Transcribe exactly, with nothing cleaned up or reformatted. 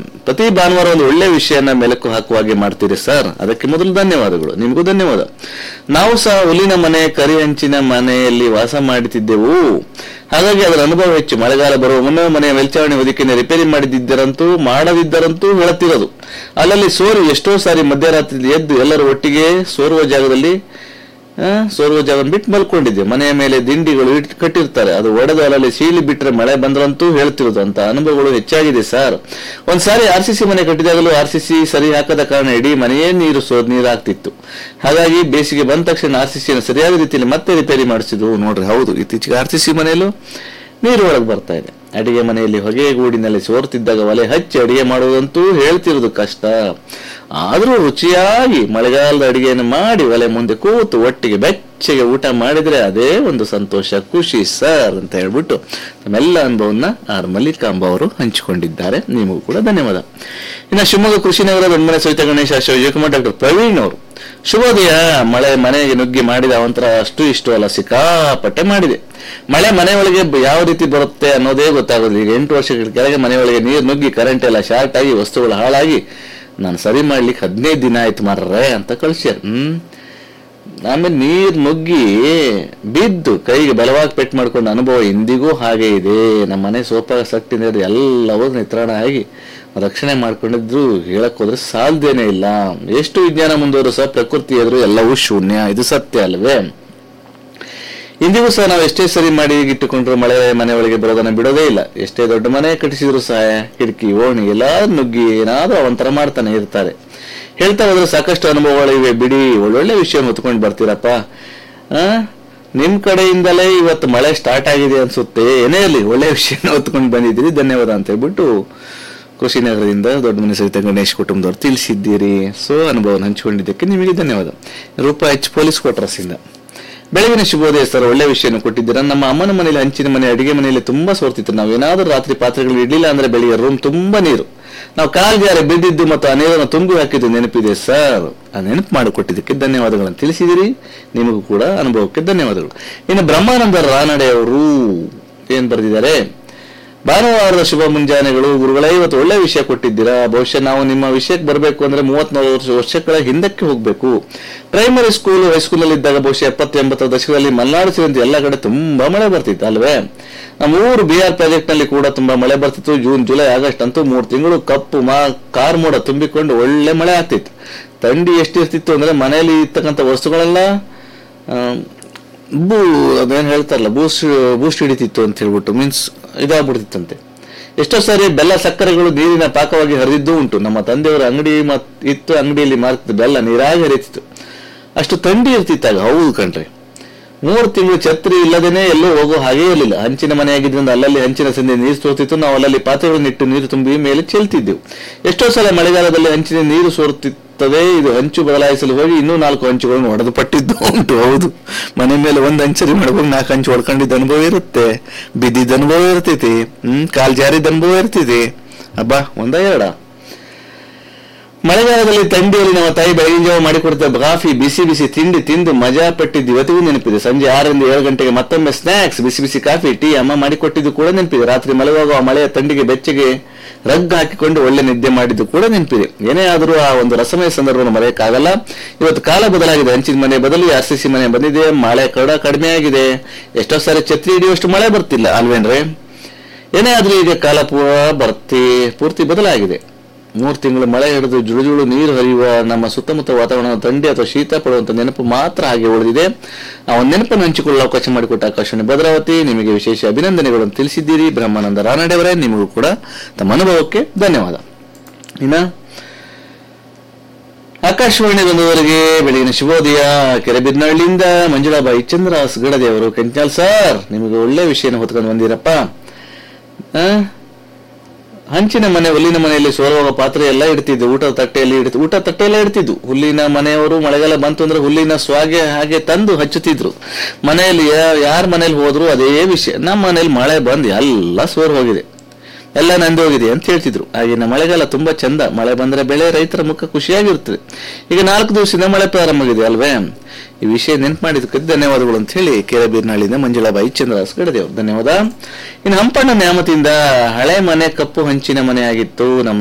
ಪ್ರತಿ ಭಾನುವಾರ ಒಂದು ಒಳ್ಳೆ ವಿಷಯನ ಮೆಲುಕು ಹಾಕುವ ಹಾಗೆ ಮಾಡ್ತೀರಿ ಸರ್, ಅದಕ್ಕೆ ಮೊದಲು ಧನ್ಯವಾದಗಳು. ನಿಮಗೂ ಧನ್ಯವಾದ. ನಾವು ಸಹ ಹುಲ್ಲಿನ ಮನೆ, ಕರಿ ಹಂಚಿನ ಮನೆಯಲ್ಲಿ ವಾಸ ಮಾಡುತ್ತಿದ್ದೆವು. ಹಾಗಾಗಿ ಅದರ ಅನುಭವ ಹೆಚ್ಚು. ಮಳೆಗಾಲ ಬರುವ ಮುನ್ನ ಮನೆಯ ಮೇಲ್ಚಾವಣಿ ಹೊದಿಕೆಯನ್ನು ರಿಪೇರಿ ಮಾಡಿದ್ದರಂತೂ ಮಾಡದಿದ್ದರಂತೂ ಹೇಳುತ್ತಿರೋದು. ಅಲ್ಲಲ್ಲಿ ಸೋರು ಎಷ್ಟೋ ಸಾರಿ ಮಧ್ಯರಾತ್ರಿ ಎದ್ದು ಎಲ್ಲರೂ ಒಟ್ಟಿಗೆ ಸೋರುವ ಜಾಗದಲ್ಲಿ ಸೋರುವ ಜಾಗ ಬಿಟ್ಟು ಮಲ್ಕೊಂಡಿದ್ದೆ. ಮನೆಯ ಮೇಲೆ ದಿಂಡಿಗಳು ಇಟ್ ಕಟ್ಟಿರ್ತಾರೆ, ಅದು ಒಡೆದು ಅಲ್ಲಲ್ಲಿ ಸೀಳಿ ಬಿಟ್ರೆ ಮಳೆ ಬಂದ್ರಂತೂ ಹೇಳ್ತಿರೋದು. ಅಂತ ಅನುಭವಗಳು ಹೆಚ್ಚಾಗಿದೆ ಸರ್. ಒಂದ್ಸಾರಿ ಆರ್ ಸಿ ಸಿ ಮನೆ ಕಟ್ಟಿದಾಗಲೂ ಆರ್ ಸಿ ಸಿ ಸರಿ ಹಾಕದ ಕಾರಣ ಇಡೀ ಮನೆಯೇ ನೀರು ಸೋದ್ ನೀರಾಗ್ತಿತ್ತು. ಹಾಗಾಗಿ ಬೇಸಿಗೆ ಬಂದ ತಕ್ಷಣ ಆರ್ ಸಿ ಸಿಯನ್ನು ಸರಿಯಾದ ರೀತಿಯಲ್ಲಿ ಮತ್ತೆ ರಿಪೇರಿ ಮಾಡಿಸಿದ್ರು. ನೋಡ್ರಿ, ಹೌದು, ಇತ್ತೀಚೆಗೆ ಆರ್ ಸಿ ಸಿ ಮನೆಯಲ್ಲೂ ನೀರು ಒಳಗೆ ಬರ್ತಾ ಇದೆ. ಅಡಿಗೆ ಮನೆಯಲ್ಲಿ ಹೊಗೆ ಗೂಡಿನಲ್ಲಿ ಸೋರ್ತಿದ್ದಾಗ ಒಲೆ ಹಚ್ಚಿ ಅಡಿಗೆ ಮಾಡುವುದಂತೂ ಹೇಳ್ತಿರೋದು ಕಷ್ಟ. ಆದ್ರೂ ರುಚಿಯಾಗಿ ಮಳೆಗಾಲದ ಅಡಿಗೆಯನ್ನು ಮಾಡಿ ಒಲೆ ಮುಂದೆ ಕೂತು ಒಟ್ಟಿಗೆ ಬೆಚ್ಚಗೆ ಊಟ ಮಾಡಿದ್ರೆ ಅದೇ ಒಂದು ಸಂತೋಷ, ಖುಷಿ ಸರ್ ಅಂತ ಹೇಳ್ಬಿಟ್ಟು ತಮ್ಮೆಲ್ಲ ಅನುಭವನ್ನ ಆರ್ ಮಲ್ಲಿಕಾಂಬ ಅವರು ಹಂಚಿಕೊಂಡಿದ್ದಾರೆ. ನಿಮಗೂ ಕೂಡ ಧನ್ಯವಾದ. ಇನ್ನು ಶಿವಮೊಗ್ಗ ಕೃಷಿನಗರ ದೊಡ್ಡಮನೆ ಸವಿತಾ ಗಣೇಶ ಶಿವಕುಮಾರ್ ಡಾಕ್ಟರ್ ಪ್ರವೀಣ್ ಅವರು, ಶುಭೋದಯ. ಮಳೆ ಮನೆಗೆ ನುಗ್ಗಿ ಮಾಡಿದ ಅವಂತರ ಅಷ್ಟು ಇಷ್ಟು ಅಲ್ಲ, ಸಿಕ್ಕಾಪಟ್ಟೆ ಮಾಡಿದೆ. ಮಳೆ ಮನೆಯೊಳಗೆ ಯಾವ ರೀತಿ ಬರುತ್ತೆ ಅನ್ನೋದೇ ಗೊತ್ತಾಗೋದು. ಈಗ ಎಂಟು ವರ್ಷಗಳ ಕೆಳಗೆ ಮನೆಯೊಳಗೆ ನೀರು ನುಗ್ಗಿ ಕರೆಂಟ್ ಎಲ್ಲ ಶಾರ್ಟ್ ಆಗಿ ವಸ್ತುಗಳು ಹಾಳಾಗಿ ನಾನು ಸರಿ ಮಾಡ್ಲಿಕ್ಕೆ ಹದಿನೈದು ದಿನ ಆಯ್ತು ಮಾರ್ರೆ ಅಂತ ಕಳ್ಸ್ಯಾರ. ಹ್ಮ್ ಆಮೇಲೆ ನೀರ್ ನುಗ್ಗಿ ಬಿದ್ದು ಕೈಗೆ ಬಲವಾಗಿ ಪೆಟ್ಟು ಮಾಡ್ಕೊಂಡು ಅನುಭವ ಇಂದಿಗೂ ಹಾಗೆ ಇದೆ. ನಮ್ಮ ಮನೆ ಸೋಫಾ ಸಟ್ಟಿನ ಎಲ್ಲವೂ ನಿತ್ರಾಣ ಆಗಿ ರಕ್ಷಣೆ ಮಾಡ್ಕೊಂಡಿದ್ರು ಹೇಳಕ್ ಹೋದ್ರೆ ಸಾಧ್ಯನೇ ಇಲ್ಲ. ಎಷ್ಟು ವಿಜ್ಞಾನ ಮುಂದುವರೆದು ಸಹ ಪ್ರಕೃತಿ ಎದುರು ಎಲ್ಲವೂ ಶೂನ್ಯ, ಇದು ಸತ್ಯ ಅಲ್ವೇ? ಇಂದಿಗೂ ಸಹ ನಾವು ಎಷ್ಟೇ ಸರಿ ಮಾಡಿ ಇಟ್ಟುಕೊಂಡ್ರು ಮಳೆ ಮನೆ ಒಳಗೆ ಬರೋದನ್ನ ಬಿಡೋದೇ ಇಲ್ಲ. ಎಷ್ಟೇ ದೊಡ್ಡ ಮನೆ ಕಟ್ಟಿಸಿದ್ರು ಸಹ ಕಿಟಕಿ ಓಣಿ ಎಲ್ಲ ನುಗ್ಗಿ ಏನಾದ್ರೂ ಅವಂತರ ಮಾಡ್ತಾನೆ ಇರ್ತಾರೆ. ಹೇಳ್ತಾ ಹೋದ್ರೆ ಸಾಕಷ್ಟು ಅನುಭವಗಳಿವೆ ಬಿಡಿ. ಒಳ್ಳೊಳ್ಳೆ ವಿಷಯ ಹೊತ್ಕೊಂಡು ಬರ್ತೀರಪ್ಪ. ಆ ನಿಮ್ ಕಡೆಯಿಂದಲೇ ಇವತ್ತು ಮಳೆ ಸ್ಟಾರ್ಟ್ ಆಗಿದೆ ಅನ್ಸುತ್ತೆ. ಏನೇ ಇರಲಿ, ಒಳ್ಳೆ ವಿಷಯನ ಹೊತ್ಕೊಂಡು ಬಂದಿದ್ದೀರಿ, ಧನ್ಯವಾದ ಅಂತ ಹೇಳ್ಬಿಟ್ಟು ಕೃಷಿನಗರದಿಂದ ದೊಡ್ಡ ಮನೆ ಸಹಿತ ಗಣೇಶ್ ಕುಟುಂಬದವ್ರು ತಿಳಿಸಿದ್ದೀರಿ. ಸೊ ಅನುಭವ ಹಂಚಿಕೊಂಡಿದ್ದಕ್ಕೆ ನಿಮಗೆ ಧನ್ಯವಾದ. ರೂಪಾ ಎಚ್ ಪೊಲೀಸ್ ಕ್ವಾರ್ಟರ್ಸ್ ಇಂದ ಬೆಳಗಿನ ಶುಭೋದಯ ಸರ್, ಒಳ್ಳೆ ವಿಷಯನ ಕೊಟ್ಟಿದ್ದೀರಾ. ನಮ್ಮ ಅಮ್ಮನ ಮನೆಯಲ್ಲಿ ಹಂಚಿನ ಮನೆ ಅಡಿಗೆ ಮನೆಯಲ್ಲಿ ತುಂಬಾ ಸೋರ್ತಿತ್ತು. ನಾವು ಏನಾದ್ರೂ ರಾತ್ರಿ ಪಾತ್ರೆಗಳು ಇಡ್ಲಿಲ್ಲ ಅಂದ್ರೆ ಬೆಳಿಗ್ಗೆ ರೂಮ್ ತುಂಬಾ ನೀರು, ನಾವು ಕಾಲ್ಗಾರೆ ಬಿದ್ದಿದ್ದು ಮತ್ತು ಆ ನೀರನ್ನು ತುಂಬಿ ಹಾಕಿದ್ದು ನೆನಪಿದೆ ಸರ್. ಆ ನೆನಪು ಮಾಡಿಕೊಟ್ಟಿದ್ದಕ್ಕೆ ಧನ್ಯವಾದಗಳನ್ನು ತಿಳಿಸಿದಿರಿ. ನಿಮಗೂ ಕೂಡ ಅನುಭವಕ್ಕೆ ಧನ್ಯವಾದಗಳು. ಇನ್ನು ಬ್ರಹ್ಮಾನಂದ ರಾನಡೆ ಅವರು ಏನ್ ಬರೆದಿದ್ದಾರೆ? ಭಾನುವಾರದ ಶುಭ ಮುಂಜಾನೆಗಳು ಗುರುಗಳೇ, ಇವತ್ತು ಒಳ್ಳೆ ವಿಷಯ ಕೊಟ್ಟಿದ್ದೀರಾ. ಬಹುಶಃ ನಾವು ನಿಮ್ಮ ವಿಷಯಕ್ಕೆ ಬರಬೇಕು ಅಂದ್ರೆ ಮೂವತ್ನಾಲ್ಕು ವರ್ಷ ವರ್ಷಗಳ ಹಿಂದಕ್ಕೆ ಹೋಗ್ಬೇಕು. ಪ್ರೈಮರಿ ಸ್ಕೂಲ್ ಹೈಸ್ಕೂಲ್ ಅಲ್ಲಿ ಇದ್ದಾಗ ಬಹುಶಃ ಎಪ್ಪತ್ತು ಎಂಬತ್ತರ ದಶಕದಲ್ಲಿ ಮಲೆನಾಡು ಸೇರಿದಂತೆ ಎಲ್ಲ ಕಡೆ ತುಂಬಾ ಮಳೆ ಬರ್ತಿತ್ತು ಅಲ್ವೇ? ನಮ್ಮ ಊರು ಬಿ ಆರ್ ಪ್ರಾಜೆಕ್ಟ್ ನಲ್ಲಿ ಕೂಡ ತುಂಬಾ ಮಳೆ ಬರ್ತಿತ್ತು. ಜೂನ್ ಜುಲೈ ಆಗಸ್ಟ್ ಅಂತೂ ಮೂರು ತಿಂಗಳು ಕಪ್ಪು ಮಾ ಕಾರ್ ಮೋಡ ತುಂಬಿಕೊಂಡು ಒಳ್ಳೆ ಮಳೆ ಆಗ್ತಿತ್ತು. ಥಂಡಿ ಎಷ್ಟಿರ್ತಿತ್ತು ಅಂದ್ರೆ ಮನೆಯಲ್ಲಿ ಇರ್ತಕ್ಕಂಥ ವಸ್ತುಗಳೆಲ್ಲ ಬೂ ಅದೇನ್ ಹೇಳ್ತಾರಲ್ಲ ಬೂಸ್ಟ್ ಬೂಸ್ಟ್ ಹಿಡಿತಿತ್ತು ಅಂತ ಹೇಳ್ಬಿಟ್ಟು, ಮೀನ್ಸ್ ಇದಾಗ್ಬಿಡ್ತಿತ್ತಂತೆ. ಎಷ್ಟೋ ಸಾರಿ ಬೆಲ್ಲ ಸಕ್ಕರೆಗಳು ನೀರಿನ ಪಾಕವಾಗಿ ಹರಿದಿದ್ದು ಉಂಟು. ನಮ್ಮ ತಂದೆಯವರ ಅಂಗಡಿ ಇತ್ತು, ಅಂಗಡಿಯಲ್ಲಿ ಮಾರ್ತಿತ್ತು ಬೆಲ್ಲ ನೀರಾಗಿ ಹರಿತಿತ್ತು. ಅಷ್ಟು ಥಂಡಿ ಇರ್ತಿತ್ತಾಗ. ಹೌದು ಕಣ್ರಿ, ಮೂರು ತಿಂಗಳು ಛತ್ರಿ ಇಲ್ಲದೇನೆ ಎಲ್ಲೋ ಹೋಗೋ ಹಾಗೇ ಇರಲಿಲ್ಲ. ಹಂಚಿನ ಮನೆಯಾಗಿದ್ರಿಂದ ಅಲ್ಲಲ್ಲಿ ಹಂಚಿನ ಸಂದೆ ನೀರು ಸೋರ್ತಿತ್ತು. ನಾವು ಅಲ್ಲಲ್ಲಿ ಪಾತ್ರೆಗಳನ್ನು ಇಟ್ಟು ನೀರು ತುಂಬಿ ಮೇಲೆ ಚೆಲ್ತಿದ್ದೆವು. ಎಷ್ಟೋ ಸಲ ಮಳೆಗಾಲದಲ್ಲಿ ಹಂಚಿನ ನೀರು ಸೋರುತ್ತಿತ್ತದೆ. ಇದು ಹಂಚು ಬದಲಾಯಿಸಲು ಹೋಗಿ ಇನ್ನೂ ನಾಲ್ಕು ಹಂಚುಗಳನ್ನು ಹೊಡೆದು ಪಟ್ಟಿದ್ದು ಉಂಟು. ಹೌದು, ಮನೆ ಮೇಲೆ ಒಂದ್ ಹಂಚರಿ ಮಾಡ್ಕೊಂಡು ನಾಲ್ಕು ಹಂಚು ಹೊಡ್ಕೊಂಡಿದ್ದ ಅನುಭವ ಇರುತ್ತೆ, ಬಿದ್ದಿದ್ದ ಅನುಭವ ಇರ್ತೈತಿ, ಹ್ಮ್ ಕಾಲ್ ಜಾರಿದ ಅನುಭವ ಇರ್ತೈತಿ. ಅಬ್ಬಾ ಒಂದ ಎರಡ. ಮಳೆಗಾಲದಲ್ಲಿ ಥಂಡಿಯಲ್ಲಿ ನಮ್ಮ ತಾಯಿ ಬೆಳಗಿನ ಜಾವ ಮಾಡಿಕೊಡ್ತಾರೆ ಕಾಫಿ, ಬಿಸಿ ಬಿಸಿ ತಿಂಡಿ ತಿಂದು ಮಜಾ ಪಟ್ಟಿದ್ದು ಇವತ್ತಿಗೂ ನೆನಪಿದೆ. ಸಂಜೆ ಆರರಿಂದ ಏಳು ಗಂಟೆಗೆ ಮತ್ತೊಮ್ಮೆ ಸ್ನಾಕ್ಸ್, ಬಿಸಿ ಬಿಸಿ ಕಾಫಿ, ಟೀ ಅಮ್ಮ ಮಾಡಿಕೊಟ್ಟಿದ್ದು ಕೂಡ ನೆನಪಿದೆ. ರಾತ್ರಿ ಮಲಗುವಾಗ ಮಳೆಯ ಥಂಡಿಗೆ ಬೆಚ್ಚಗೆ ರಗ್ ಹಾಕಿಕೊಂಡು ಒಳ್ಳೆ ನಿದ್ದೆ ಮಾಡಿದ್ದು ಕೂಡ ನೆನಪಿದೆ. ಏನೇ ಆದರೂ ಆ ಒಂದು ರಸಮಯ ಸಂದರ್ಭವನ್ನು ಮರೆಯಕ್ಕಾಗಲ್ಲ. ಇವತ್ತು ಕಾಲ ಬದಲಾಗಿದೆ. ಹಂಚಿನ ಮನೆ ಬದಲಿ ಆರ್ ಸಿ ಸಿ ಮನೆ ಬಂದಿದೆ. ಮಳೆ ಕಡ ಕಡಿಮೆ ಆಗಿದೆ. ಎಷ್ಟೋ ಸಾರಿ ಛತ್ರಿ ಹಿಡಿಯುವಷ್ಟು ಮಳೆ ಬರ್ತಿಲ್ಲ ಅಲ್ವೇನ್ರೆ? ಏನೇ ಆದ್ರೂ ಈಗ ಕಾಲ ಪೂರ ಬರ್ತಿ ಪೂರ್ತಿ ಬದಲಾಗಿದೆ. ಮೂರು ತಿಂಗಳು ಮಳೆ ಹಿಡಿದು ಜುಳು ಜುಳು ನೀರು ಹರಿಯುವ ನಮ್ಮ ಸುತ್ತಮುತ್ತ ವಾತಾವರಣ ಥಂಡಿ ಅಥವಾ ಶೀತ ಪಡುವಂತ ನೆನಪು ಮಾತ್ರ ಹಾಗೆ ಉಳಿದಿದೆ. ಆ ಒಂದು ನೆನಪನ್ನು ಹಂಚಿಕೊಳ್ಳಲು ಅವಕಾಶ ಮಾಡಿಕೊಟ್ಟ ಆಕಾಶವಾಣಿ ಭದ್ರಾವತಿ ನಿಮಗೆ ವಿಶೇಷ ಅಭಿನಂದನೆಗಳನ್ನು ತಿಳಿಸಿದ್ದೀರಿ. ಬ್ರಹ್ಮಾನಂದ ರಾನಡೆಯವರೇ, ನಿಮಗೂ ಕೂಡ ತಮ್ಮ ಅನುಭವಕ್ಕೆ ಧನ್ಯವಾದ. ಇನ್ನ ಆಕಾಶವಾಣಿ ಬಂದವರಿಗೆ ಬೆಳಗಿನ ಶುಭೋದಯ. ಕೆರೆಬಿದ್ನಹಳ್ಳಿಯಿಂದ ಮಂಜುಳಾಬಾಯಿ ಚಂದ್ರಾಸ್ ಗಡದೇವರು ಕೆಂಚಾಲ್ ಸರ್, ನಿಮಗೆ ಒಳ್ಳೆ ವಿಷಯನ ಹೊತ್ಕೊಂಡು ಬಂದಿರಪ್ಪ. ಆ ಹಂಚಿನ ಮನೆ, ಹುಲ್ಲಿನ ಮನೆಯಲ್ಲಿ ಸೋರುವಾಗ ಪಾತ್ರೆ ಎಲ್ಲ ಇಡ್ತಿದ್ದು, ಊಟದ ತಟ್ಟೆಯಲ್ಲಿ ಇಡ್ತಿ ಊಟ ತಟ್ಟೆ ಎಲ್ಲ ಇಡ್ತಿದ್ದು. ಹುಲ್ಲಿನ ಮನೆಯವರು ಮಳೆಗಾಲ ಬಂತು ಅಂದ್ರೆ ಹುಲ್ಲಿನ ಸ್ವಾಗೆ ಹಾಗೆ ತಂದು ಹಚ್ಚುತ್ತಿದ್ರು. ಮನೆಯಲ್ಲಿ ಯಾರ ಮನೇಲಿ ಹೋದ್ರು ಅದೇ ವಿಷಯ, ನಮ್ಮ ಮನೇಲಿ ಮಳೆ ಬಂದು ಎಲ್ಲ ಸೋರ್ ಹೋಗಿದೆ, ಎಲ್ಲ ನಂದು ಹೋಗಿದೆ ಅಂತ ಹೇಳ್ತಿದ್ರು. ಆಗಿನ ಮಳೆಗಾಲ ತುಂಬಾ ಚಂದ. ಮಳೆ ಬಂದ್ರೆ ಬೆಳೆ, ರೈತರ ಮುಖ ಖುಷಿಯಾಗಿರ್ತದೆ. ಈಗ ನಾಲ್ಕು ದಿವಸದಿಂದ ಮಳೆ ಪ್ರಾರಂಭವಾಗಿದೆ ಅಲ್ವೇ? ಈ ವಿಷಯ ನೆನಪು ಮಾಡಿದಕ್ಕೆ ಧನ್ಯವಾದಗಳು ಅಂತ ಹೇಳಿ ಕೆರೆಬೀರ್ನಹಳ್ಳಿಯಿಂದ ಮಂಜುಳಾಬಾಯಿ ಚಂದ್ರಾಸ್ ಗಡದೇವರು ಧನ್ಯವಾದ. ಇನ್ನು ಹಂಪಣ್ಣ ನ್ಯಾಮತಿಯಿಂದ ಹಳೆ ಮನೆ ಕಪ್ಪು ಹಂಚಿನ ಮನೆ ಆಗಿತ್ತು. ನಮ್ಮ